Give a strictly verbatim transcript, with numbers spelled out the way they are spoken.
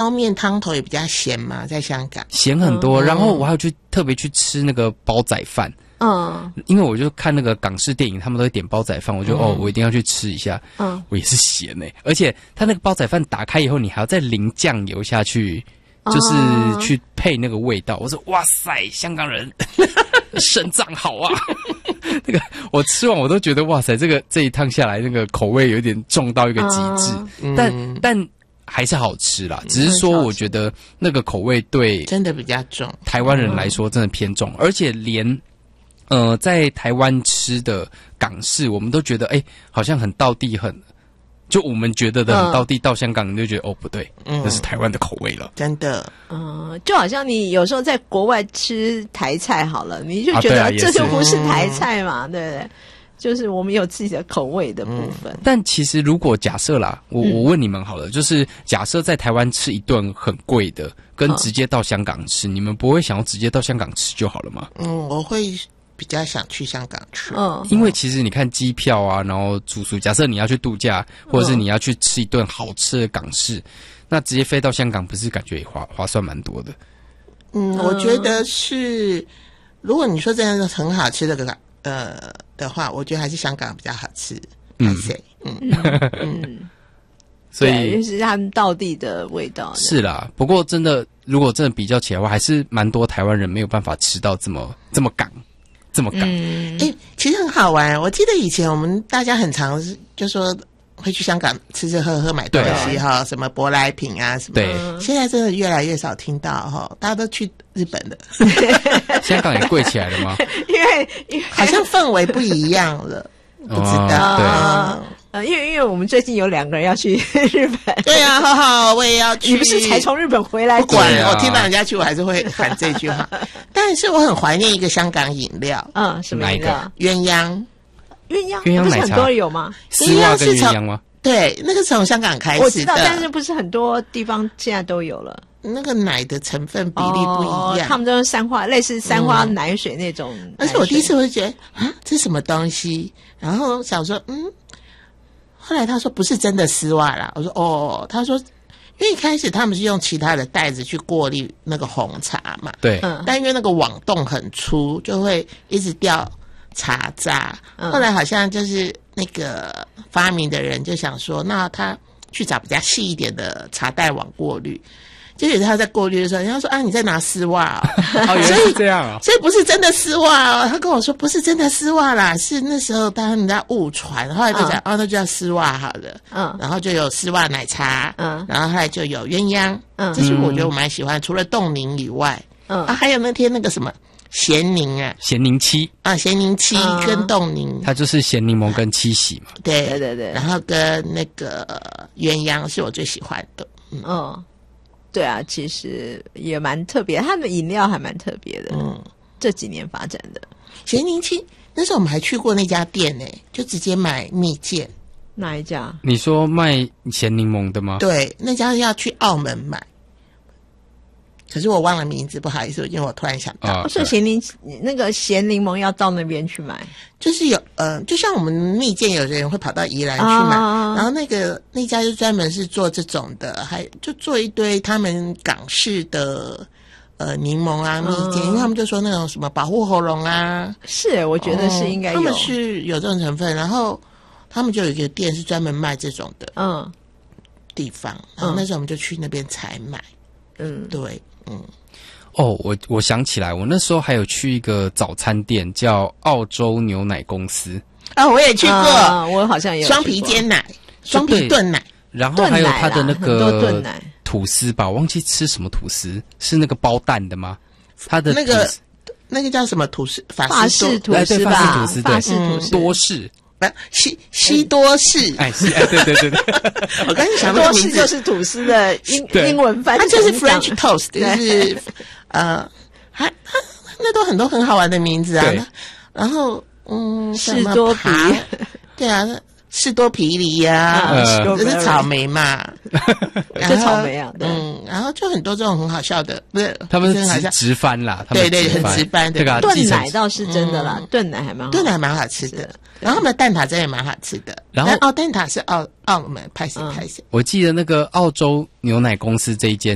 捞面汤头也比较咸嘛，在香港咸很多。 嗯、 然后我还有去特别去吃那个煲仔饭。 嗯， 因为我就看那个港式电影，他们都会点煲仔饭，我就、嗯、哦，我一定要去吃一下。嗯，我也是咸诶、欸，而且他那个煲仔饭打开以后，你还要再淋酱油下去，就是去配那个味道。我说哇塞，香港人肾脏好啊！那个我吃完我都觉得哇塞，这个这一趟下来，那个口味有点重到一个极致，嗯、但但还是好吃啦。只是说我觉得那个口味对真的比较重， 台湾人来说真的偏重，而且连。呃，在台湾吃的港式，我们都觉得哎、欸，好像很道地，很就我们觉得的很道地。嗯、到香港你就觉得哦，不对，嗯，那是台湾的口味了， 真的。 嗯，就好像你有时候在国外吃台菜好了，你就觉得、啊啊、这就不是台菜嘛，嗯、对不对？就是我们有自己的口味的部分。嗯、 但其实如果假设啦，我我问你们好了，嗯、就是假设在台湾吃一顿很贵的，跟直接到香港吃，嗯、你们不会想要直接到香港吃就好了吗？ 嗯，我会。比较想去香港吃， 嗯， 因为其实你看机票啊，然后住宿，假设你要去度假，或者是你要去吃一顿好吃的港式，嗯、那直接飞到香港，不是感觉也划划算蛮多的？ 嗯，我觉得是，如果你说真的是很好吃的个呃的话，我觉得还是香港比较好吃。嗯嗯嗯嗯， 所以就是他们道地的味道。 是啦，不过真的，如果真的比较起来的话，还是蛮多台湾人没有办法吃到这么这么港。这么港， 嗯，哎、欸，其实很好玩。我记得以前我们大家很常就说会去香港吃吃喝喝买东西哈、啊，什么舶来品啊什么。 对， 现在真的越来越少听到哈，大家都去日本的。 香港也贵起来了吗？ 因为因为好像氛围不一样了，不知道。 哦、 对。呃，因为因为我们最近有两个人要去日本， 对啊，好好，我也要去。 你不是才从日本回来？ 不管，啊、我听到人家去，我还是会喊这句话。但是我很怀念一个香港饮料， 嗯，什么饮料？ 鸳鸯， 鸳鸯， 鸳鸯奶茶， 不是很多人有吗？ 丝袜跟鸳鸯吗？ 对，那个从香港开始的， 我知道，但是不是很多地方现在都有了。 那个奶的成分比例不一样， 哦、他们都是三花，类似三花奶水那种奶水。 而且我第一次会觉得啊，这是什么东西？然后想说，嗯。后来他说不是真的丝袜啦，我说哦，他说因为一开始他们是用其他的袋子去过滤那个红茶嘛， 对， 嗯，但因为那个网洞很粗，就会一直掉茶渣。嗯、后来好像就是那个发明的人就想说，那他去找比较细一点的茶袋网过滤。就有他在过滤的时候，人家说啊，你在拿丝袜哦， 哦，原来是这样啊， 所以不是真的丝袜哦。他跟我说不是真的丝袜啦，是那时候当人家误传，后来就讲、嗯、哦，那就叫丝袜好了，嗯，然后就有丝袜奶茶，嗯，然后后来就有鸳鸯，嗯，这是我觉得我蛮喜欢，除了冻柠以外，嗯，啊，还有那天那个什么咸柠啊， 咸柠七啊，咸柠七跟冻柠， 它就是咸柠檬跟七喜嘛， 对对对对， 然后跟那个鸳鸯是我最喜欢的， 嗯。嗯对啊，其实也蛮特别，他们的饮料还蛮特别的。嗯，这几年发展的咸柠七，那时候我们还去过那家店呢，就直接买蜜饯。 哪一家？ 你说卖咸柠檬的吗？ 对，那家要去澳门买，可是我忘了名字，不好意思，因为我突然想到， 啊、 所以咸柠那个咸柠檬要到那边去买， 就是有呃，就像我们蜜饯，有的人会跑到宜兰去买，啊、然后那个那家就专门是做这种的，还就做一堆他们港式的呃柠檬啊蜜饯，嗯、因为他们就说那种什么保护喉咙啊， 是我觉得是应该有， 他们是有这种成分，然后他们就有一个店是专门卖这种的，嗯，地方，然后那时候我们就去那边采买，嗯，对。嗯， 哦，我我想起来，我那时候还有去一个早餐店，叫澳洲牛奶公司。 啊、哦，我也去过， 啊、我好像也有双皮煎奶、双皮炖奶， 然后还有它的那个炖奶吐司吧，我忘记吃什么吐司，是那个包蛋的吗？它的那个那个叫什么吐司？ 法式吐司吧， 法式吐司， 法式吐司， 多士。 西西多士， 哎，是哎，对对对对， 我刚才想多士就是吐司的英英文翻译， 它就是 French toast， 就是呃，还它那都很多很好玩的名字啊。然后嗯， 士多啤， 对啊，士多啤梨呀，这是草莓嘛， 就草莓啊， 嗯，然后就很多这种很好笑的，不是他们直直翻啦， 对对，很直翻的。 炖奶倒是真的啦，炖奶还蛮好， 炖奶蛮好吃的。然后他们的蛋挞真的也蛮好吃的，然后哦，蛋挞是澳澳门拍摄拍摄。 我记得那个澳洲牛奶公司这一间